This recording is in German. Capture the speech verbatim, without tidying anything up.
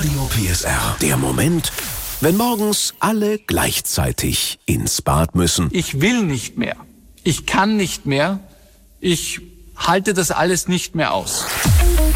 Radio P S R. Der Moment, wenn morgens alle gleichzeitig ins Bad müssen. Ich will nicht mehr. Ich kann nicht mehr. Ich halte das alles nicht mehr aus.